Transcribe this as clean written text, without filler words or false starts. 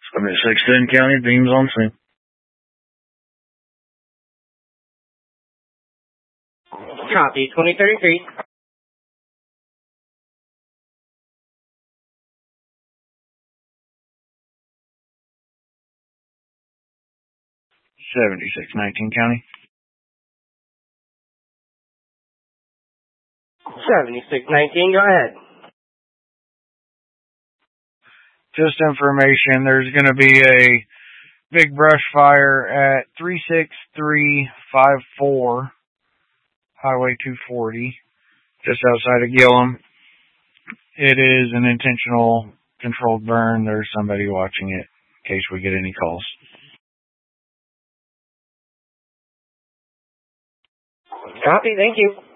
I'm at 610 County, beams on scene. Copy, 2033. 7619 County. 7619, go ahead. Just information, there's going to be a big brush fire at 36354 Highway 240, just outside of Gillum. It is an intentional controlled burn. There's somebody watching it in case we get any calls. Copy, thank you.